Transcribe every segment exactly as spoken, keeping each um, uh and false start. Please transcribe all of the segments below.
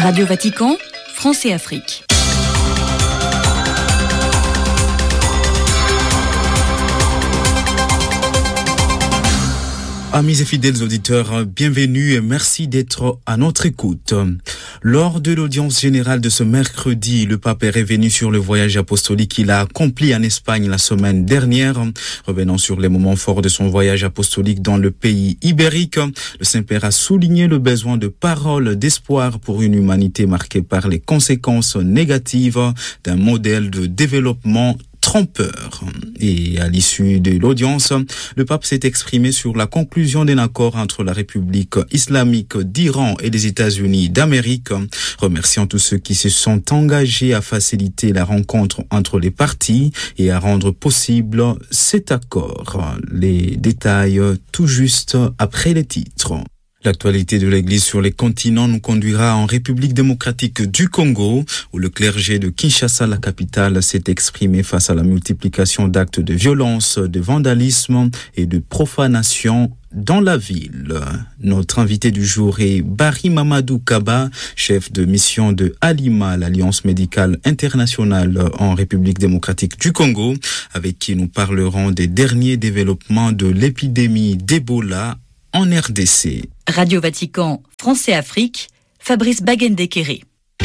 Radio Vatican, France et Afrique. Amis et fidèles auditeurs, bienvenue et merci d'être à notre écoute. Lors de l'audience générale de ce mercredi, le pape est revenu sur le voyage apostolique qu'il a accompli en Espagne la semaine dernière. Revenant sur les moments forts de son voyage apostolique dans le pays ibérique, le Saint-Père a souligné le besoin de paroles d'espoir pour une humanité marquée par les conséquences négatives d'un modèle de développement trompeur. Et à l'issue de l'audience, le pape s'est exprimé sur la conclusion d'un accord entre la République islamique d'Iran et les États-Unis d'Amérique, remerciant tous ceux qui se sont engagés à faciliter la rencontre entre les parties et à rendre possible cet accord. Les détails tout juste après les titres. L'actualité de l'Église sur les continents nous conduira en République démocratique du Congo, où le clergé de Kinshasa, la capitale, s'est exprimé face à la multiplication d'actes de violence, de vandalisme et de profanation dans la ville. Notre invité du jour est Barry Mamadou Kaba, chef de mission de Alima, l'Alliance médicale internationale en République démocratique du Congo, avec qui nous parlerons des derniers développements de l'épidémie d'Ebola en R D C. Radio Vatican, France et Afrique, Fabrice Bagendekere.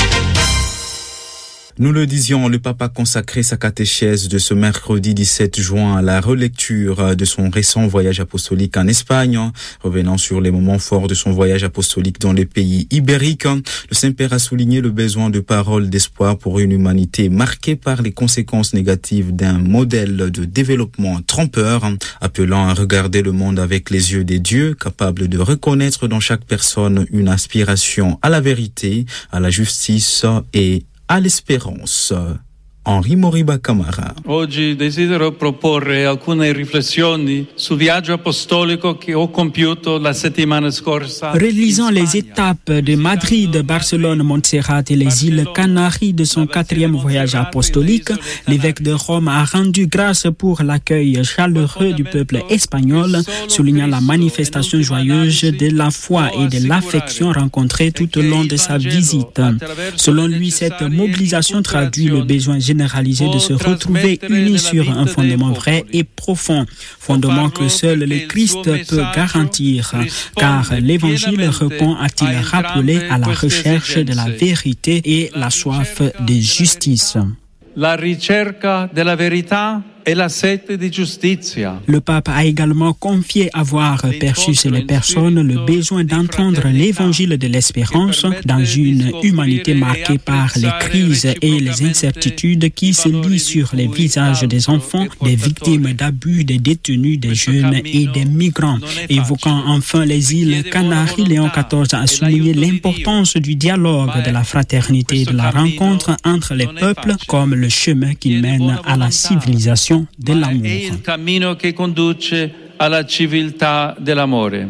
Nous le disions, le pape a consacré sa catéchèse de ce mercredi dix-sept juin à la relecture de son récent voyage apostolique en Espagne. Revenant sur les moments forts de son voyage apostolique dans les pays ibériques, le Saint-Père a souligné le besoin de paroles d'espoir pour une humanité marquée par les conséquences négatives d'un modèle de développement trompeur, appelant à regarder le monde avec les yeux des dieux, capable de reconnaître dans chaque personne une aspiration à la vérité, à la justice et à l'espérance. Henri Moriba Camara. Oggi desidero proporre alcune riflessioni sul viaggio apostolico che ho compiuto la settimana scorsa. Relisant les étapes de Madrid, Barcelone, Montserrat et les îles Canaries de son quatrième voyage apostolique, l'évêque de Rome a rendu grâce pour l'accueil chaleureux du peuple espagnol, soulignant la manifestation joyeuse de la foi et de l'affection rencontrée tout au long de sa visite. Selon lui, cette mobilisation traduit le besoin général généralisé de se retrouver unis sur un fondement vrai et profond, fondement que seul le Christ peut garantir, car l'Évangile répond, a-t-il rappelé, à la recherche de la vérité et la soif de justice. La ricerca della verità e la sete di giustizia. Le pape a également confié avoir perçu chez les personnes le besoin d'entendre l'évangile de l'espérance dans une humanité marquée par les crises et les incertitudes qui se lient sur les visages des enfants, des victimes d'abus, des détenus, des jeunes et des migrants. Évoquant enfin les îles Canaries, Léon quatorze a souligné l'importance du dialogue, de la fraternité et de la rencontre entre les peuples comme le chemin qui mène à la civilisation de l'amour. È il cammino che conduce alla civiltà dell'amore.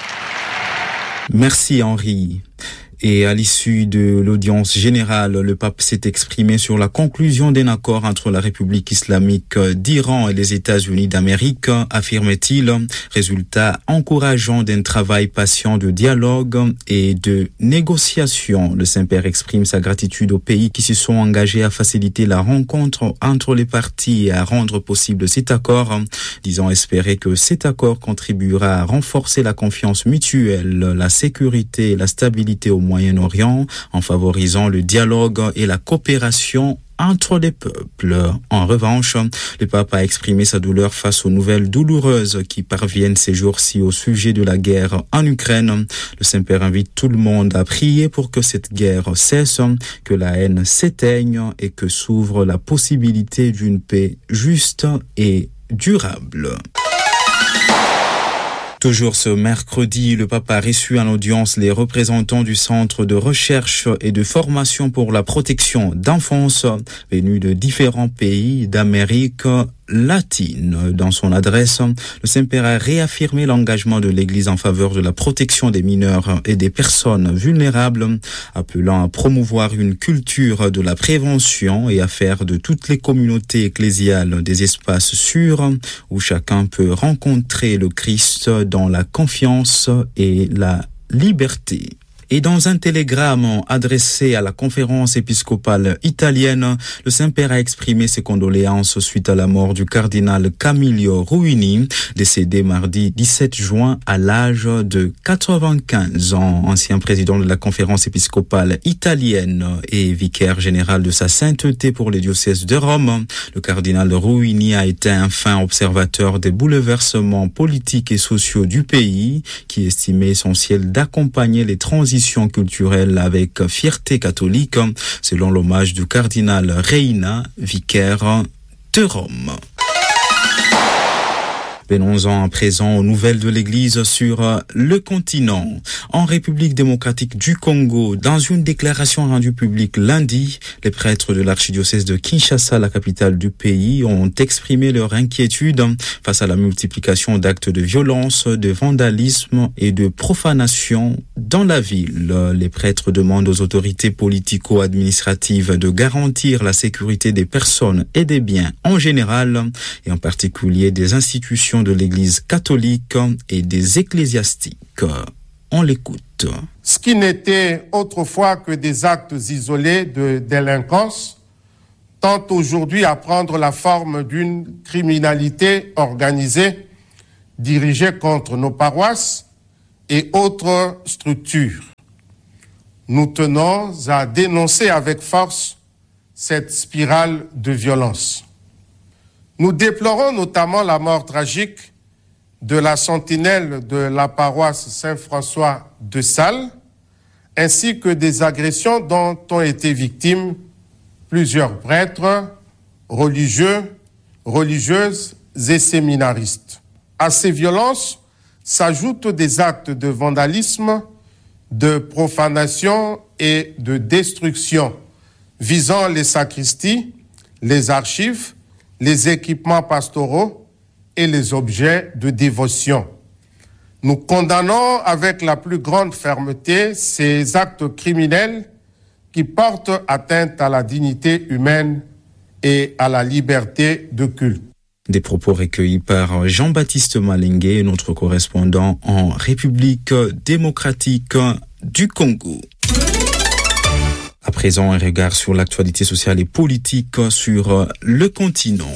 Merci Henri. Et à l'issue de l'audience générale, le pape s'est exprimé sur la conclusion d'un accord entre la République islamique d'Iran et les États-Unis d'Amérique, affirme-t-il, résultat encourageant d'un travail patient de dialogue et de négociation. Le Saint-Père exprime sa gratitude aux pays qui se sont engagés à faciliter la rencontre entre les parties et à rendre possible cet accord, disant espérer que cet accord contribuera à renforcer la confiance mutuelle, la sécurité et la stabilité au Moyen-Orient, en favorisant le dialogue et la coopération entre les peuples. En revanche, le pape a exprimé sa douleur face aux nouvelles douloureuses qui parviennent ces jours-ci au sujet de la guerre en Ukraine. Le Saint-Père invite tout le monde à prier pour que cette guerre cesse, que la haine s'éteigne et que s'ouvre la possibilité d'une paix juste et durable. Toujours ce mercredi, le pape a reçu en audience les représentants du Centre de recherche et de formation pour la protection d'enfance venus de différents pays d'Amérique latine. Dans son adresse, le Saint-Père a réaffirmé l'engagement de l'Église en faveur de la protection des mineurs et des personnes vulnérables, appelant à promouvoir une culture de la prévention et à faire de toutes les communautés ecclésiales des espaces sûrs où chacun peut rencontrer le Christ dans la confiance et la liberté. Et dans un télégramme adressé à la conférence épiscopale italienne, le Saint-Père a exprimé ses condoléances suite à la mort du cardinal Camillo Ruini, décédé mardi dix-sept juin à l'âge de quatre-vingt-quinze ans. Ancien président de la conférence épiscopale italienne et vicaire général de sa sainteté pour les diocèses de Rome, le cardinal Ruini a été un fin observateur des bouleversements politiques et sociaux du pays, qui estimait essentiel d'accompagner les transitions culturelles avec fierté catholique, selon l'hommage du cardinal Reina, vicaire de Rome. Venons-en à présent aux nouvelles de l'Église sur le continent. En République démocratique du Congo, dans une déclaration rendue publique lundi, les prêtres de l'archidiocèse de Kinshasa, la capitale du pays, ont exprimé leur inquiétude face à la multiplication d'actes de violence, de vandalisme et de profanation dans la ville. Les prêtres demandent aux autorités politico-administratives de garantir la sécurité des personnes et des biens en général, et en particulier des institutions de l'Église catholique et des ecclésiastiques. On l'écoute. Ce qui n'était autrefois que des actes isolés de délinquance tend aujourd'hui à prendre la forme d'une criminalité organisée dirigée contre nos paroisses et autres structures. Nous tenons à dénoncer avec force cette spirale de violence. Nous déplorons notamment la mort tragique de la sentinelle de la paroisse Saint-François de Sales, ainsi que des agressions dont ont été victimes plusieurs prêtres, religieux, religieuses et séminaristes. À ces violences s'ajoutent des actes de vandalisme, de profanation et de destruction visant les sacristies, les archives, les équipements pastoraux et les objets de dévotion. Nous condamnons avec la plus grande fermeté ces actes criminels qui portent atteinte à la dignité humaine et à la liberté de culte. Des propos recueillis par Jean-Baptiste Malingué, notre correspondant en République démocratique du Congo. À présent, un regard sur l'actualité sociale et politique sur le continent.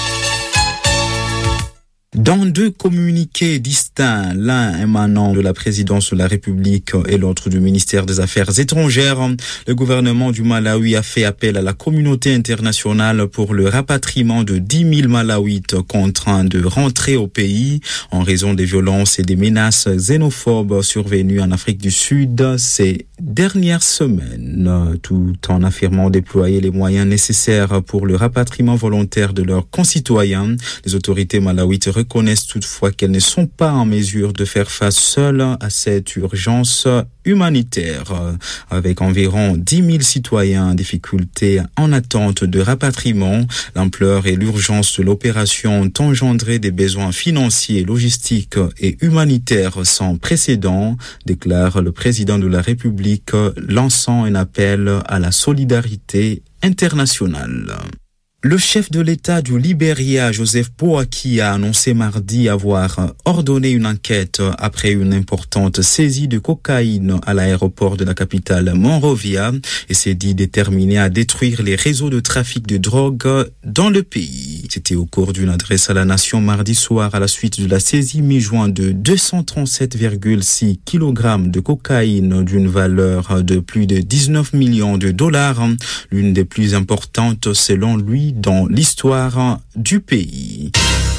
Dans deux communiqués distincts, l'un émanant de la présidence de la République et l'autre du ministère des Affaires étrangères, le gouvernement du Malawi a fait appel à la communauté internationale pour le rapatriement de dix mille Malawites contraints de rentrer au pays en raison des violences et des menaces xénophobes survenues en Afrique du Sud ces dernières semaines, tout en affirmant déployer les moyens nécessaires pour le rapatriement volontaire de leurs concitoyens. Les autorités malawites reconnaissent toutefois qu'elles ne sont pas en mesure de faire face seules à cette urgence humanitaire. Avec environ dix mille citoyens en difficulté en attente de rapatriement, l'ampleur et l'urgence de l'opération ont engendré des besoins financiers, logistiques et humanitaires sans précédent, déclare le président de la République, lançant un appel à la solidarité internationale. Le chef de l'État du Libéria, Joseph Boakai, a annoncé mardi avoir ordonné une enquête après une importante saisie de cocaïne à l'aéroport de la capitale Monrovia et s'est dit déterminé à détruire les réseaux de trafic de drogue dans le pays. C'était au cours d'une adresse à la nation mardi soir à la suite de la saisie mi-juin de deux cent trente-sept virgule six kilogrammes de cocaïne d'une valeur de plus de dix-neuf millions de dollars, l'une des plus importantes selon lui dans l'histoire du pays.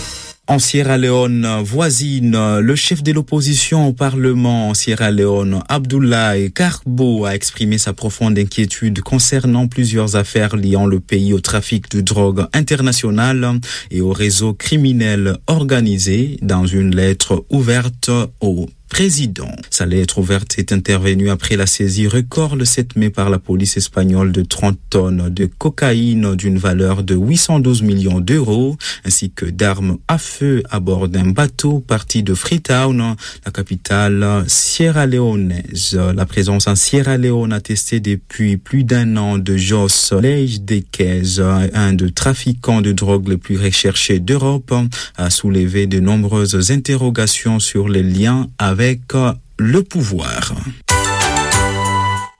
En Sierra Leone voisine, le chef de l'opposition au Parlement en Sierra Leone, Abdoulaye Karbo, a exprimé sa profonde inquiétude concernant plusieurs affaires liant le pays au trafic de drogue international et au réseau criminel organisé dans une lettre ouverte au président. Sa lettre ouverte est intervenue après la saisie record le sept mai par la police espagnole de trente tonnes de cocaïne d'une valeur de huit cent douze millions d'euros, ainsi que d'armes à feu à bord d'un bateau parti de Freetown, la capitale sierra-léonaise. La présence en Sierra Leone attestée depuis plus d'un an de Jos Lejdekez, un des trafiquants de drogue les plus recherchés d'Europe, a soulevé de nombreuses interrogations sur les liens avec avec le pouvoir.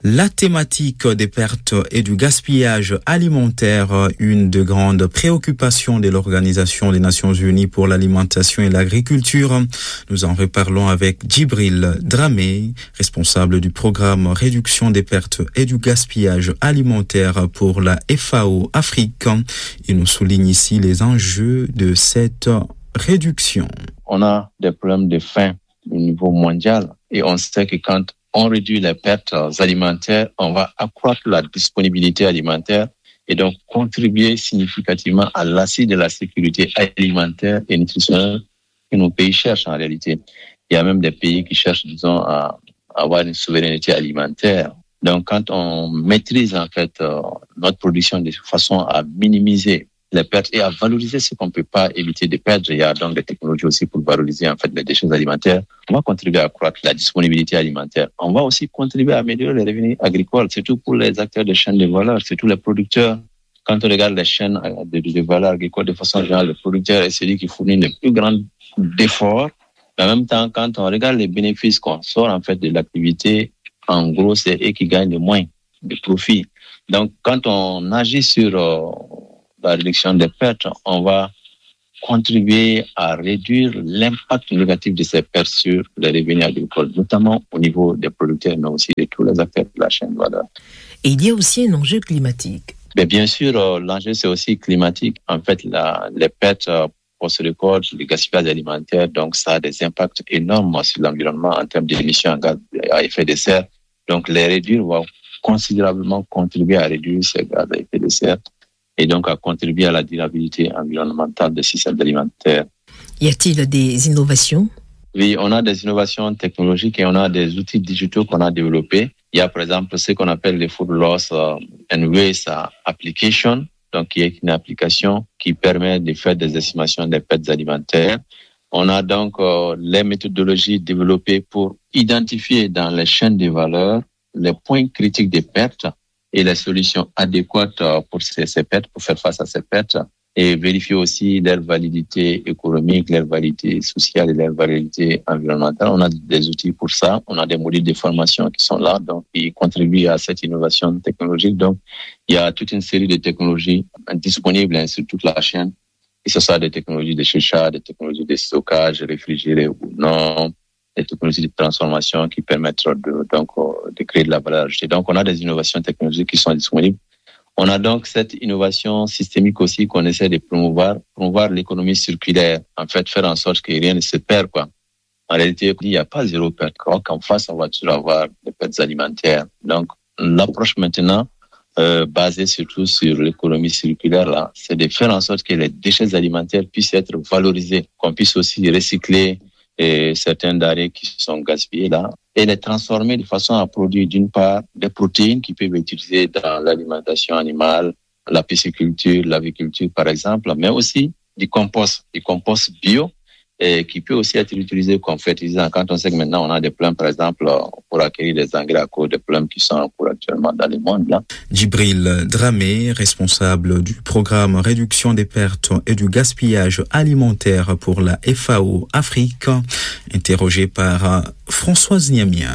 La thématique des pertes et du gaspillage alimentaire, une de grandes préoccupations de l'Organisation des Nations Unies pour l'alimentation et l'agriculture. Nous en reparlons avec Djibril Dramé, responsable du programme Réduction des pertes et du gaspillage alimentaire pour la F A O Afrique. Il nous souligne ici les enjeux de cette réduction. On a des problèmes de faim au niveau mondial et on sait que quand on réduit les pertes alimentaires, on va accroître la disponibilité alimentaire et donc contribuer significativement à l'assise de la sécurité alimentaire et nutritionnelle que nos pays cherchent en réalité. Il y a même des pays qui cherchent, disons, à avoir une souveraineté alimentaire. Donc, quand on maîtrise en fait euh, notre production de façon à minimiser les pertes et à valoriser ce qu'on ne peut pas éviter de perdre, il y a donc des technologies aussi pour valoriser en fait les déchets alimentaires. On va contribuer à accroître la disponibilité alimentaire. On va aussi contribuer à améliorer les revenus agricoles, surtout pour les acteurs de chaînes de valeur, surtout les producteurs. Quand on regarde les chaînes de, de valeur agricole de façon générale, le producteur est celui qui fournit le plus grand effort. Mais en même temps, quand on regarde les bénéfices qu'on sort en fait de l'activité, en gros, c'est eux qui gagnent le moins de profit. Donc, quand on agit sur euh, la réduction des pertes, on va contribuer à réduire l'impact négatif de ces pertes sur les revenus agricoles, notamment au niveau des producteurs, mais aussi de tous les acteurs de la chaîne de valeur. Et il y a aussi un enjeu climatique. Mais bien sûr, euh, l'enjeu, c'est aussi climatique. En fait, la, les pertes euh, post-récolte, le gaspillage alimentaire, donc ça a des impacts énormes sur l'environnement en termes d'émissions à gaz à effet de serre. Donc, les réduire va considérablement contribuer à réduire ces gaz à effet de serre et donc à contribuer à la durabilité environnementale des systèmes alimentaires. Y a-t-il des innovations? Oui, on a des innovations technologiques et on a des outils digitaux qu'on a développés. Il y a par exemple ce qu'on appelle les Food Loss and Waste Application, donc qui est une application qui permet de faire des estimations des pertes alimentaires. On a donc euh, les méthodologies développées pour identifier dans les chaînes de valeur les points critiques des pertes et les solutions adéquates pour ces, ces pertes, pour faire face à ces pertes, et vérifier aussi leur validité économique, leur validité sociale et leur validité environnementale. On a des outils pour ça. On a des modules de formation qui sont là, donc qui contribuent à cette innovation technologique. Donc, il y a toute une série de technologies disponibles sur toute la chaîne, que ce soit des technologies de séchage, des technologies de stockage, réfrigéré ou non, des technologies de transformation qui permettent de, donc, de créer de la valeur ajoutée. Donc, on a des innovations technologiques qui sont disponibles. On a donc cette innovation systémique aussi qu'on essaie de promouvoir, promouvoir l'économie circulaire, en fait, faire en sorte que rien ne se perd, quoi. En réalité, il n'y a pas zéro perte. Qu'en face, on va toujours avoir des pertes alimentaires. Donc, l'approche maintenant, euh, basée surtout sur l'économie circulaire, là, c'est de faire en sorte que les déchets alimentaires puissent être valorisés, qu'on puisse aussi recycler et certains denrées qui sont gaspillées là, et les transformer de façon à produire d'une part des protéines qui peuvent être utilisées dans l'alimentation animale, la pisciculture, l'aviculture par exemple, mais aussi du compost, du compost bio, et qui peut aussi être utilisé comme fertilisant. Quand on sait que maintenant on a des problèmes, par exemple, pour acquérir des engrais à cause des problèmes qui sont en cours actuellement dans le monde. Là. Djibril Dramé, responsable du programme Réduction des pertes et du gaspillage alimentaire pour la F A O Afrique, interrogé par Françoise Niamien.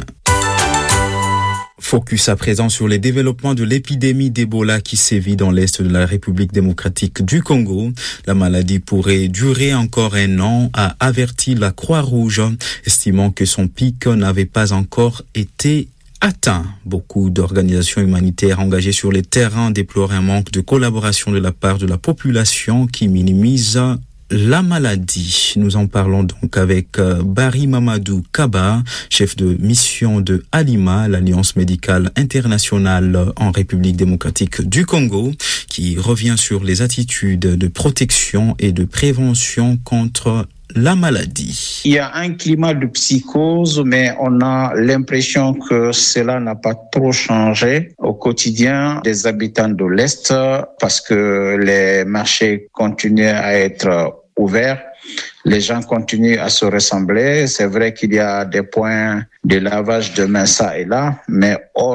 Focus à présent sur les développements de l'épidémie d'Ebola qui sévit dans l'est de la République démocratique du Congo. La maladie pourrait durer encore un an, a averti la Croix-Rouge, estimant que son pic n'avait pas encore été atteint. Beaucoup d'organisations humanitaires engagées sur les terrains déplorent un manque de collaboration de la part de la population qui minimise la maladie. Nous en parlons donc avec euh, Barry Mamadou Kaba, chef de mission de Alima, l'Alliance médicale internationale en République démocratique du Congo, qui revient sur les attitudes de protection et de prévention contre la maladie. Il y a un climat de psychose, mais on a l'impression que cela n'a pas trop changé au quotidien des habitants de l'Est parce que les marchés continuent à être ouverts. Les gens continuent à se ressembler. C'est vrai qu'il y a des points de lavage de mains ça et là, mais hors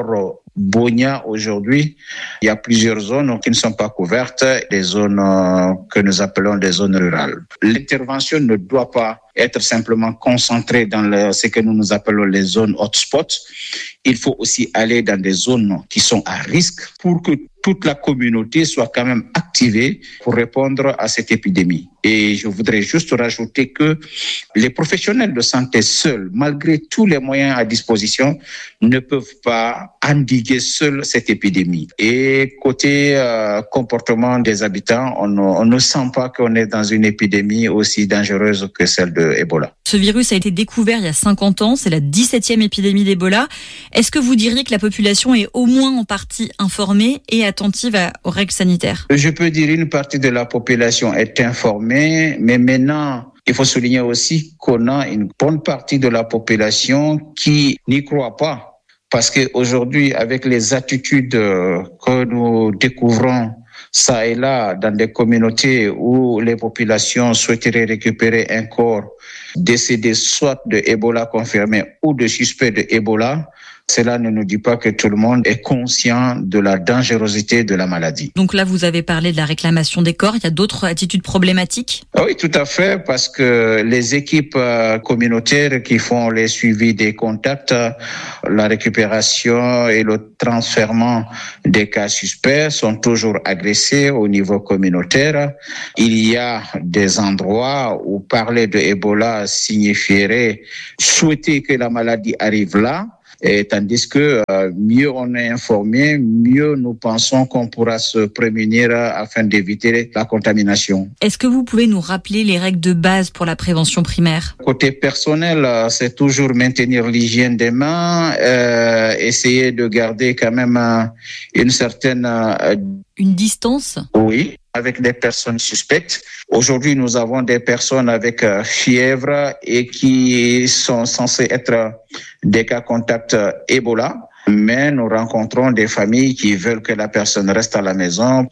Bunia, aujourd'hui, il y a plusieurs zones qui ne sont pas couvertes, des zones euh, que nous appelons des zones rurales. L'intervention ne doit pas être simplement concentrée dans le, ce que nous nous appelons les zones hotspots. Il faut aussi aller dans des zones qui sont à risque pour que toute la communauté soit quand même activée pour répondre à cette épidémie. Et je voudrais juste rajouter que les professionnels de santé seuls, malgré tous les moyens à disposition, ne peuvent pas endiguer seuls cette épidémie. Et côté euh, comportement des habitants, on, on ne sent pas qu'on est dans une épidémie aussi dangereuse que celle de Ebola. Ce virus a été découvert il y a cinquante ans, c'est la dix-septième épidémie d'Ebola. Est-ce que vous diriez que la population est au moins en partie informée et attentive à, aux règles sanitaires? Je peux dire une partie de la population est informée, mais maintenant, il faut souligner aussi qu'on a une bonne partie de la population qui n'y croit pas. Parce qu'aujourd'hui, avec les attitudes que nous découvrons ça et là dans des communautés où les populations souhaiteraient récupérer un corps décédé soit de Ebola confirmé ou de suspect de Ebola, cela ne nous dit pas que tout le monde est conscient de la dangerosité de la maladie. Donc là, vous avez parlé de la réclamation des corps. Il y a d'autres attitudes problématiques? Oui, tout à fait, parce que les équipes communautaires qui font les suivis des contacts, la récupération et le transfèrement des cas suspects sont toujours agressés au niveau communautaire. Il y a des endroits où parler de Ebola signifierait souhaiter que la maladie arrive là. Et tandis que euh, mieux on est informé, mieux nous pensons qu'on pourra se prémunir afin d'éviter la contamination. Est-ce que vous pouvez nous rappeler les règles de base pour la prévention primaire? Côté personnel, c'est toujours maintenir l'hygiène des mains, euh, essayer de garder quand même euh, une certaine... Euh, une distance? Oui, avec des personnes suspectes. Aujourd'hui, nous avons des personnes avec euh, fièvre et qui sont censées être des cas contacts Ebola. Mais nous rencontrons des familles qui veulent que la personne reste à la maison.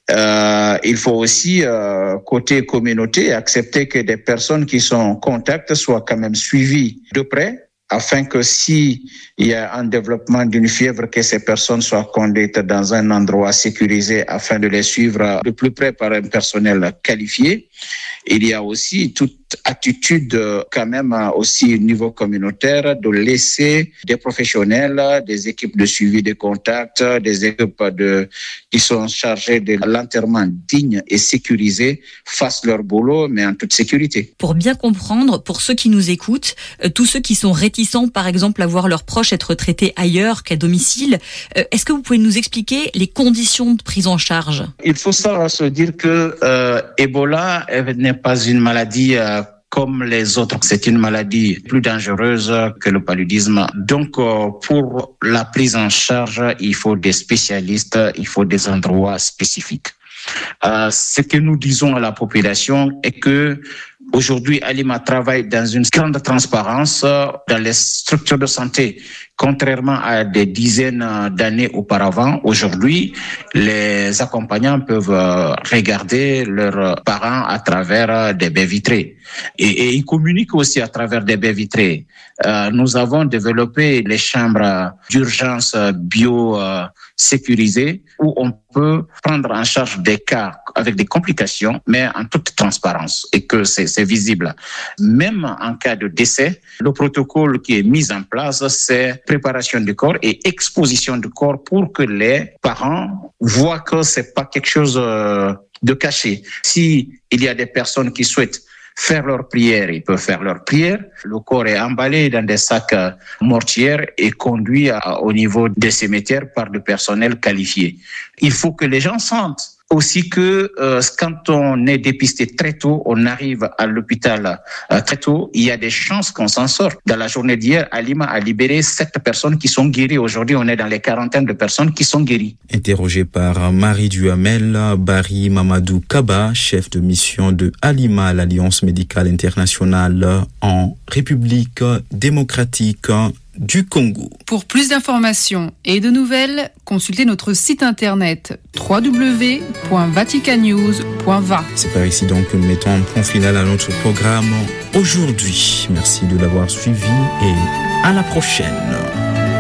Euh, il faut aussi, euh, côté communauté, accepter que des personnes qui sont en contact soient quand même suivies de près, afin que si il y a un développement d'une fièvre, que ces personnes soient conduites dans un endroit sécurisé afin de les suivre de plus près par un personnel qualifié. Il y a aussi toute attitude quand même aussi au niveau communautaire de laisser des professionnels, des équipes de suivi des contacts, des équipes de, qui sont chargées de l'enterrement digne et sécurisé fassent leur boulot, mais en toute sécurité. Pour bien comprendre, pour ceux qui nous écoutent, euh, tous ceux qui sont réticents, par exemple, à voir leurs proches être traités ailleurs qu'à domicile, euh, est-ce que vous pouvez nous expliquer les conditions de prise en charge? Il faut savoir se dire que euh, Ebola n'est pas une maladie euh, comme les autres. C'est une maladie plus dangereuse que le paludisme. Donc, euh, pour la prise en charge, il faut des spécialistes, il faut des endroits spécifiques. Euh, ce que nous disons à la population est que aujourd'hui, Alima travaille dans une grande transparence dans les structures de santé. Contrairement à des dizaines d'années auparavant, aujourd'hui, les accompagnants peuvent regarder leurs parents à travers des baies vitrées. Et, et ils communiquent aussi à travers des baies vitrées. Euh, nous avons développé les chambres d'urgence bio euh, sécurisées où on peut prendre en charge des cas avec des complications, mais en toute transparence et que c'est, c'est visible. Même en cas de décès, le protocole qui est mis en place, c'est préparation du corps et exposition du corps pour que les parents voient que c'est pas quelque chose de caché. Si il y a des personnes qui souhaitent faire leur prière, ils peuvent faire leur prière. Le corps est emballé dans des sacs mortières et conduit à, au niveau des cimetières par du personnel qualifié. Il faut que les gens sentent aussi que euh, quand on est dépisté très tôt, on arrive à l'hôpital euh, très tôt, il y a des chances qu'on s'en sorte. Dans la journée d'hier, Alima a libéré sept personnes qui sont guéries. Aujourd'hui, on est dans les quarantaines de personnes qui sont guéries. Interrogé par Marie Duhamel, Barry Mamadou Kaba, chef de mission de Alima à l'Alliance médicale internationale en République démocratique du Congo. Pour plus d'informations et de nouvelles, consultez notre site internet w w w point vatican news point v a. C'est par ici donc que nous mettons un point final à notre programme aujourd'hui. Merci de l'avoir suivi et à la prochaine.